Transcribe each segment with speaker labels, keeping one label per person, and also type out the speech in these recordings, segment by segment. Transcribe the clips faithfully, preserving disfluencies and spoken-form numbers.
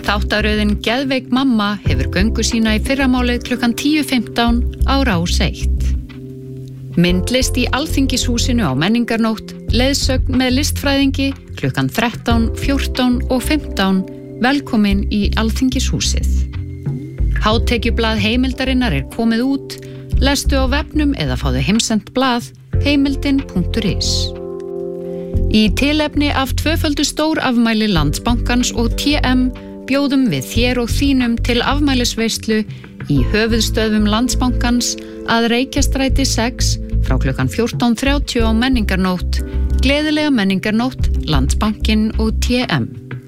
Speaker 1: Þáttaröðin Geðveik mamma hefur göngu sína í fyrramálið klukkan tíu fimmtán á Rás eitt. Myndlist í Alþingishúsinu á Menningarnótt, leiðsögn með listfræðingi klukkan þrettán, fjórtán og fimmtán. Velkomin í Alþingishúsið. Hátekjublað heimildarinnar er komið út. Lestu á vefnum eða fáðu heimsent blað heimildin punktur is. Í tilefni af tvöföldu stór afmæli Landsbankans og T M bjóðum við þér og þínum til afmælisveislu í höfuðstöðvum Landsbankans að Reykjastræti sex frá klukkan fjórtán þrjátíu á Menningarnótt. Gleðilega Menningarnótt, Landsbankinn og T M.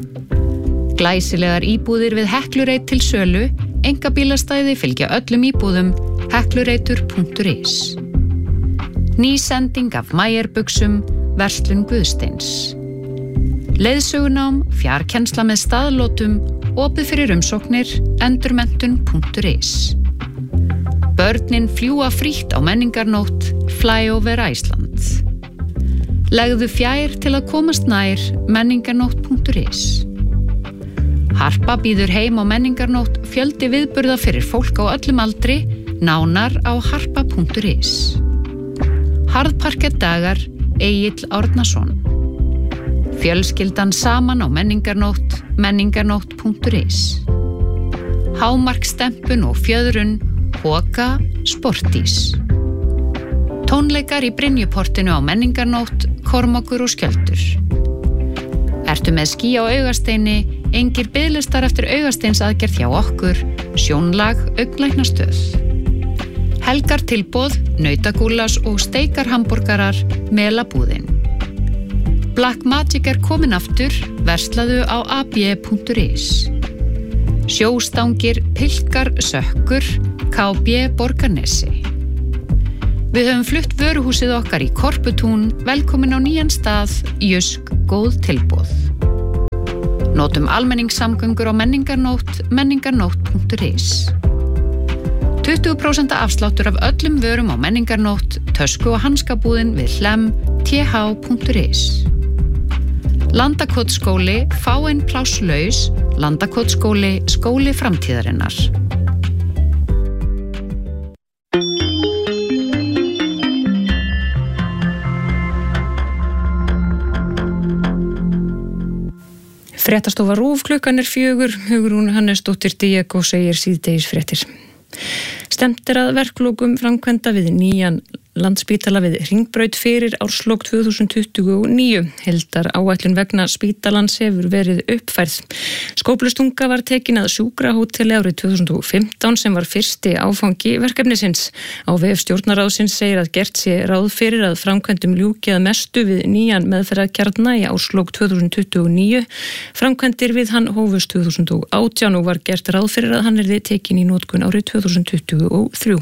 Speaker 1: Glæsilegar íbúðir við Heklureit til sölu, einkabílastæði fylgja öllum íbúðum, heklureitur punktur is. Ný sending af Mæjerbuxum, verslun Guðsteins. Leiðsögunám, fjarkennsla með staðlótum, opið fyrir umsóknir, endurmenntun punktur is. Börnin fljúa frítt á Menningarnótt, Flyover Iceland. Legðu fjær til að komast nær, menningarnótt punktur is. Harpa býður heim á Menningarnótt, fjöldi viðburða fyrir fólk á öllum aldri, nánar á harpa punktur is. Harðparkett dagar, Egill Árnason. Fjölskyldan saman á Menningarnótt, menningarnótt punktur is. Hámarkstempun og fjöðrun, Hoka, Sportís. Tónleikar í Brynjuportinu á Menningarnótt, Kormákur og Skjöldur. Ertu með ský á Augasteini, engir biðlistar eftir augasteinsaðgerð hjá okkur, sjónlag, augnlæknastöð. Helgar tilboð, nautagúlas og steikarhamborgarar, Melabúðin. Black Magic er komin aftur, verslaðu á a b punktur is. Sjóstangir, pilkar, sökkur, K B Borgarnesi. Við höfum flutt vöruhúsið okkar í Korputún, velkomin á nýjan stað, Jusk, góð tilboð. Notum almenningssamgöngur á Menningarnótt, menningarnótt punktur is. tuttugu prósent afsláttur af öllum vörum á Menningarnótt, tösku- og hanskabúðin við Hlemm, t h punktur is. Landakotsskóli, fáein plásslaus, Landakotsskóli, skóli framtíðarinnar.
Speaker 2: Fréttastofa RÚV klukkan er fjögur, Hugrún Hannesdóttir Diego segir síðdegis fréttir. Stefnt er að verklokum framkvæmda við nýjan Landspítala við Hringbraut fyrir árslok tvö þúsund tuttugu og níu. Heildar áætlun vegna spítalans hefur verið uppfærð. Skóflustunga var tekin að sjúkrahóteli árið tvö þúsund og fimmtán sem var fyrsti áfangi verkefnisins. Á vef stjórnarráðsins segir að gert sé ráð fyrir að framkvæmdum ljúki að mestu við nýjan meðferðarkjarna í árslok tvö þúsund tuttugu og níu. Framkvæmdir við hann hófust tvö þúsund og átján og var gert ráð fyrir að hann yrði tekin í notkun árið tvö þúsund tuttugu og þrjú.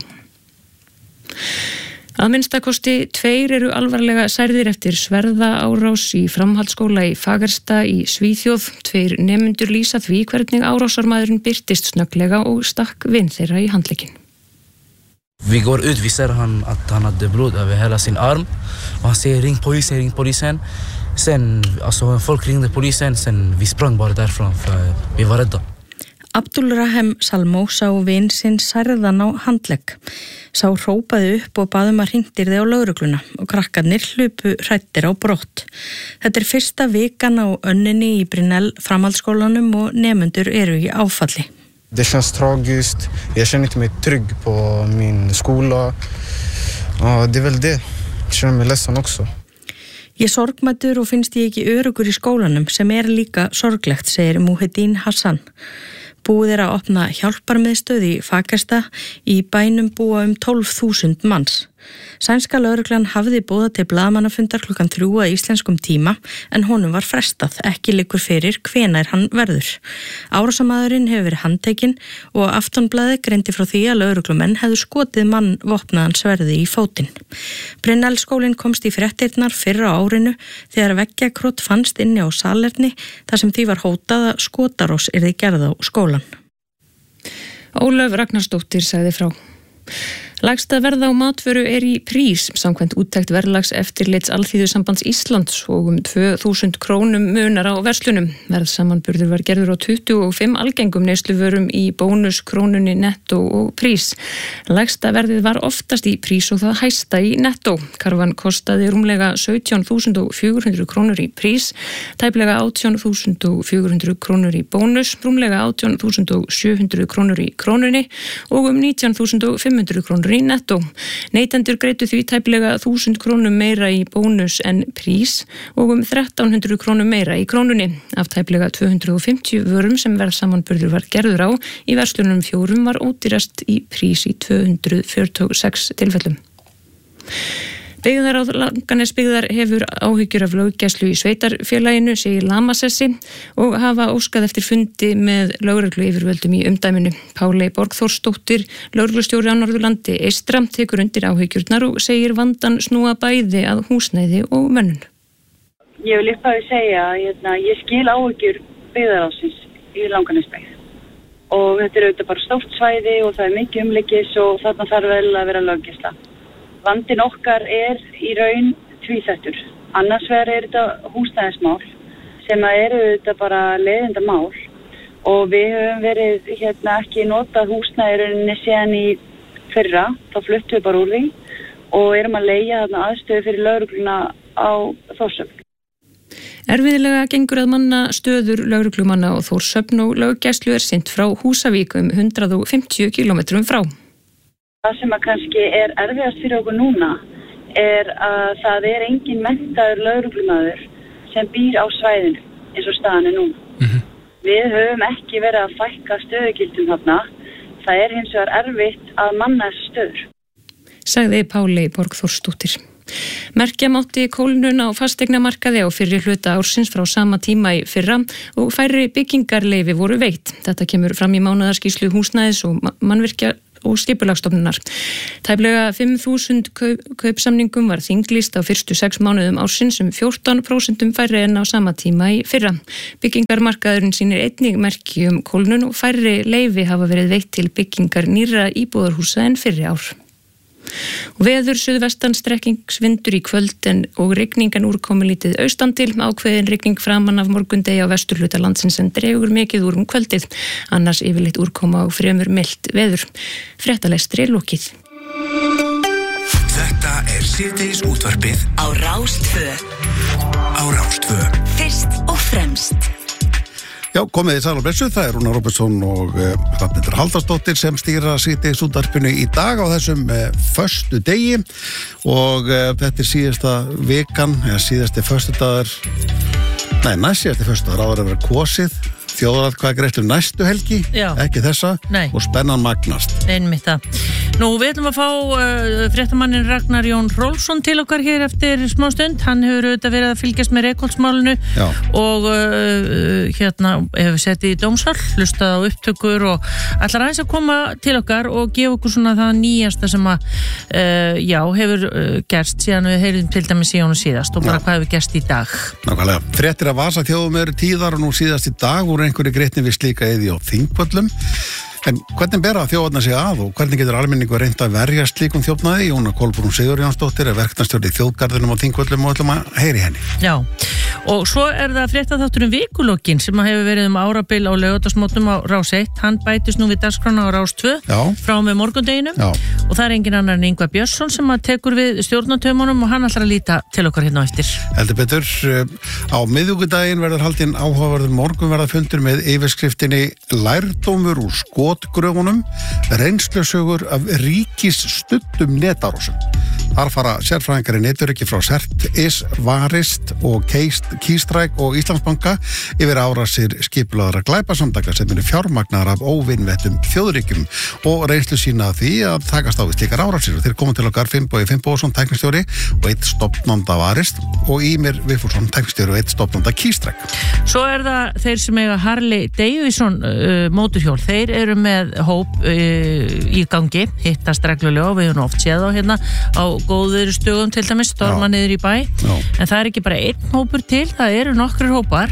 Speaker 2: Að minnstakosti tveir eru alvarlega særðir eftir sverða árás í framhaldsskóla í Fagersta í Svíþjóð. Tveir nemendur lýsa því hvernig árásarmaðurinn birtist snögglega och stakk vin þeirra í handlegginn.
Speaker 3: Vi går ut, vi ser han att han hade blod över hela sin arm. Och han säger ring polisen, ring polisen. Sen, alltså folk ringde polisen, sen vi sprang bara därifrån för vi var rädda.
Speaker 4: Abdulrahem Salmó sá vin sinn særðan á handlegg. Sá hrópaði upp og baðum að hringdirði á lögregluna og krakkarnir hlupu hrættir á brott. Þetta er fyrsta vikan á önninni í Brynell framhaldsskólanum och nemendur eru í áfalli.
Speaker 5: Det känns tragiskt. Jag känner inte mig trygg på min skola. Ja, det är väl det. Jag känner mig ledsen också.
Speaker 4: Ég sorgmættur og finnst ég ekki öruggur í skólanum sem er líka sorglegt, segir Muhyiddin Hassan. Búið er að opna hjálparmiðstöð í Fagersta, í bænum búa um tólf þúsund manns. Sænska lögreglan hafði boðað til blaðamannafundar klukkan þrjú að íslenskum tíma en honum var frestað, ekki liggur fyrir hvenær hann verður. Árásarmaðurinn hefur verið handtekinn og Aftonblaðið greindi frá því að lögreglumenn hefðu skotið mann vopnaðan sverði í fótinn. Brynjálsskólinn komst í fréttirnar fyrr á árinu þegar veggjakrot fannst inni á salerni þar sem því var hótað að skotarós yrði gerð á skólan.
Speaker 2: Ólöf Ragnarsdóttir sagði frá. Lægsta verð á matvöru er í prís, samkvæmt úttekt verðlags eftirlits Alþýðusambands Íslands og um tvö þúsund krónum munar á verslunum. Verðsamanburður var gerður á tuttugu og fimm algengum neysluvörum í bónus, krónunni, nettó og prís. Lægsta verðið var oftast í prís og það hæsta í nettó. Karfan kostaði rúmlega sautján þúsund fjögur hundruð krónur í prís, tæplega átján þúsund fjögur hundruð krónur í bónus, rúmlega átján þúsund sjö hundruð krónur í krónunni og um nítján þúsund fimm hundruð krónur í nettó. Neytendur greiddu því tæplega þúsund krónum meira í bónus en prís og um þrettán hundruð krónum meira í krónunni. Af tæplega tvö hundruð fimmtíu vörum sem verðsamanburður var gerður á í verslunum fjórum var ódýrast í prís í tvö hundruð fjörutíu og sex tilfellum. Byggðaráð Langanesbyggðar hefur áhyggjur af löggæslu í sveitarfélaginu, segir Lamasessi, og hafa óskað eftir fundi með lögreglu yfirvöldum í umdæminu. Páley Borgþórsdóttir, lögreglustjóri á Norðurlandi eystra, tekur undir áhyggjurnar og segir vandann snúa bæði að húsnæði og mönnun.
Speaker 6: Ég vil upphafið segja að ég skil áhyggjur byggðaráðsins í Langanesbyggð. Og þetta er auðvitað bara stórt svæði og það er mikið umleikis og þarna þarf vel að vera löggæsla. Vandinn okkar er í raun tvíþættur. Annars vegar er þetta húsnæðismál sem eru þetta bara leiðindamál og við höfum verið hérna ekki notað húsnæðirunni síðan í fyrra, þá fluttum við bara úr því og erum að leigja þarna aðstöðu fyrir lögregluna á Þórshöfn.
Speaker 2: Erfiðlega gengur að manna stöður lögreglumanna á Þórshöfn og löggæslu er sinnt frá Húsavík um hundrað og fimmtíu kílómetrum frá.
Speaker 6: Það sem að kannski er erfiðast fyrir okkur núna er að það er engin menntaður lögreglumaður sem býr á svæðinu eins og staðan er núna. Mm-hmm. Við höfum ekki verið að fækka stöðugildum þarna. Það er hins vegar erfitt að manna þessu stöður. Sagði
Speaker 2: Páley Borgþórsdóttir. Merkja mátti kólnun á fasteignamarkaði á fyrri hluta ársins frá sama tíma í fyrra og færri byggingarleyfi voru veitt. Þetta kemur fram í mánaðarskýrslu húsnæðis og mannvirkja og skipulagsstofnunar. Tæplega fimm þúsund kaup, kaupsamningum var þinglýst á fyrstu sex mánuðum ársins um fjórtán prósent færri en á sama tíma í fyrra. Byggingarmarkaðurinn sýnir einnig merki um kólnun og færri leyfi hafa verið veitt til byggingar nýrra íbúðarhúsa en fyrri ár. Og veður suðvestan strekkingsvindur í kvöld en og rigningan úrkomi lítið austan til, ákveðin rigning framan af morgundegi á vesturhluta landsins en dregur mikið úr um kvöldið, annars yfirleitt úrkoma og fremur milt veður. Fréttalestri lokið.
Speaker 7: Þetta er síðdegis útvarpið á Rás tvö. Á Rás tvö. Fyrst og fremst.
Speaker 8: Já, komið í sæl og blessuð, það er Rúnar Róbertsson og uh, Hrafnhildur Halldórsdóttir sem stýra síðdegis útvarpinu í dag á þessum uh, föstu degi og uh, þetta er síðasta vikan, eða síðasti föstudagur, nei, næst síðasti föstudagur áður að vera kosið, þjóðaratkvæðagreiðslu næstu helgi, Já. Ekki þessa, Nei. Og spennan magnast.
Speaker 9: Einmitt það. Nú, við ætlum að fá uh, fréttamannin Ragnar Jón Rolfsson til okkar hér eftir smá stund. Hann hefur auðvitað verið að fylgjast með Reykholtsmálinu og uh, hérna hefur settið í dómsal, hlustað á upptökur og ætlar aðeins að koma til okkar og gefa okkur svona það nýjasta sem að uh, já, hefur uh, gerst síðan við heyrðum til dæmis í honum síðast og bara já. Hvað hefur gerst í dag.
Speaker 8: Nákvæmlega. Fréttir að vasa þjóðum eru tíðar og nú síðast í dag voru einhverju greittni við slíka eyði á Þingvöllum. En hvernig bera þjóðarnar sig að og hvernig getur almenningur reynt að verja slíkum þjófnaði? Jóna Kolbrún Sigurjónsdóttir er verkefnastjóri í Þjóðgarðinum á Þingvöllum og ætlum að heyri henni.
Speaker 9: Já, og svo er það fréttaþátturinn Vikulokkin sem hefur verið um árabil á laugardagsmótnum á Rás eitt. Hann bætist nú við dagskrána á Rás tvö Já. Frá með morgundeginum Já. Og það er engin annar en Ingvar Björnsson sem að tekur við stjórnartaumunum og hann ætlar að líta til okkar hérna á eftir.
Speaker 8: Heldur betur, á miðvikudaginn verður haldinn áhugaverður morgunverðarfundur með yfirskriftinni Lærdómur úr skotgröfunum, reynslusögur af ríkisstuddum netárósum. Þar fara sérfræðingar í netöryggi frá CERT-IS, Varist og Keystræk og Íslandsbanka yfir árásir skipulagðra glæpasamtaka sem eru fjármagnar af óvinvettum þjóðríkjum og reynslu sína af því að takast á við slíkar árásir. Þeir koma til okkar Finnbogi Finnbogason, tæknistjóri og eitt stofnanda Varist og Ímir Vigfússon, tæknistjóri og eitt stofnanda Keystræk.
Speaker 9: Svo er það þeir sem eiga Harley Davidson uh, móturhjól. Þeir eru með hóp uh, í gangi, hittast reglulega og við höfum oft séð á hérna á góður stugum til dæmis, storma niður í bæ Já. En það er ekki bara einn hópur til, það eru nokkrir hópar.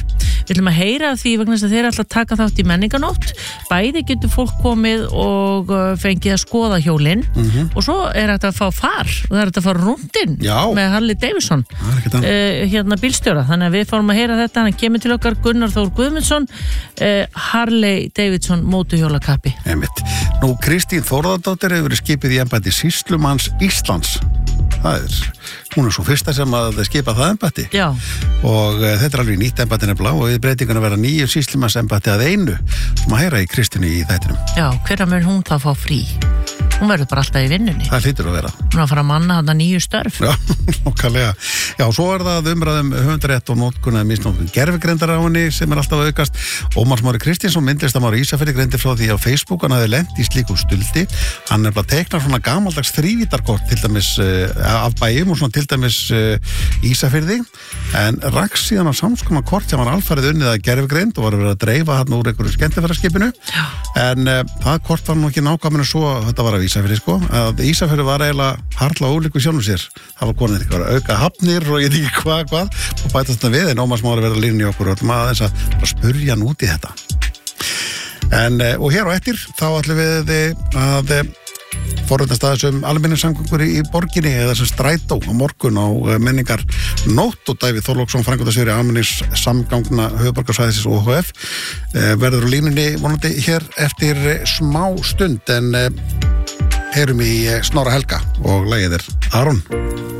Speaker 9: Við ætlum að heyra af því vegna þess að þeir ætla að taka þátt í menninganótt. Bæði getur fólk komið og fengið að skoða hjólinn mm-hmm. og svo er þetta að fá far og það er þetta að fá rúndinn með Harley Davidson uh, hérna bílstjóra. Þannig að við fáum að heyra þetta. Hann kemur til okkar Gunnar Þór Guðmundsson, uh, Harley Davidson mótuhjólakappi.
Speaker 8: Einmitt. Nú, Kristín Þórðardóttir hefur verið skipið í embætti sýslumanns Íslands. Það er, hún er svo fyrsta sem að skipa það embætti. Já. Og uh, þetta er alveg nýtt embætti nefnilega og við breytingun að vera nýju sýslumanns embætti að einu sem að heyra í Kristínu í þættinum.
Speaker 9: Já, hvernig mun hún þá fá frí? Hún verður bara alltaf í vinnunni.
Speaker 8: Það hlýtur að vera.
Speaker 9: Hún er að fara að manna þarna nýju störf.
Speaker 8: Já, nokkalega. Já, svo er það umræðum höfundarétt og notkun eða misnotkun gervigrindar á henni sem er alltaf að aukast. Ómar Smári Kristinsson, myndlistarmaður Ísafirði, greindi frá því á Facebook hann hafði lent í slíku stuldi. Hann er bara teiknar svona gamaldags þrívítarkort til dæmis uh, af bæjum og svona til dæmis uh, Ísafirði. En raks síðan á samskoma kort sem var alfarið unnið að gervigrind og var verið að dreifa hann úr einhverju skemmtiferðarskipinu. En uh, það kort var nú ekki nákvæmlega svo þetta var af Ísafirði sko, að Ísafirði var eiginlega harla ólíku sjálfum sér. Það var konið eitthvað auka hafnir og ég veit ekki hvað, hvað og bætast þetta við en Ómar Smári verið að lína í okkur og ætlum að þess að spurja hann út í þetta. En, og hér á eftir þá ætlum við að forröndast aðeins um almenningssamgöngur í borginni eða sem strætó á morgun á menningar nótt og Davíð Þorláksson, framkvæmdastjóri almenningssamgangna höfuðborgarsvæðisins O H F verður á línunni vonandi hér eftir smá stund en heyrum í Snorra Helga og lagið er Aron.